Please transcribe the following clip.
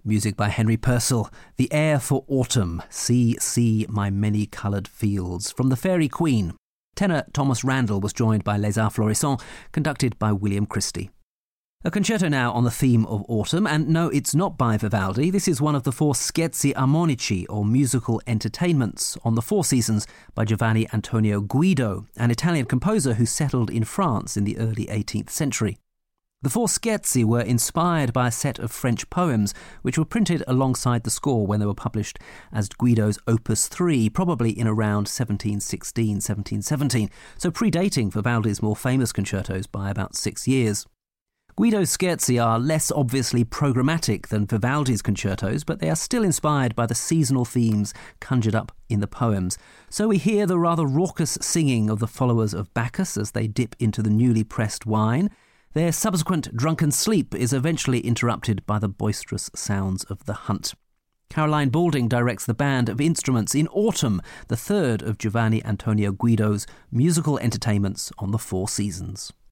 Music by Henry Purcell, The Air for Autumn, See, See My Many-Coloured Fields, from The Fairy Queen. Tenor Thomas Randall was joined by Les Arts Florissants, conducted by William Christie. A concerto now on the theme of autumn, and no, it's not by Vivaldi. This is one of the 4 scherzi armonici, or musical entertainments, on the 4 seasons by Giovanni Antonio Guido, an Italian composer who settled in France in the early 18th century. The 4 scherzi were inspired by a set of French poems which were printed alongside the score when they were published as Guido's Opus 3, probably in around 1716-1717, so predating Vivaldi's more famous concertos by about 6 years. Guido's scherzi are less obviously programmatic than Vivaldi's concertos, but they are still inspired by the seasonal themes conjured up in the poems. So we hear the rather raucous singing of the followers of Bacchus as they dip into the newly pressed wine. Their subsequent drunken sleep is eventually interrupted by the boisterous sounds of the hunt. Caroline Balding directs the band of instruments in Autumn, the 3rd of Giovanni Antonio Guido's musical entertainments on the 4 seasons.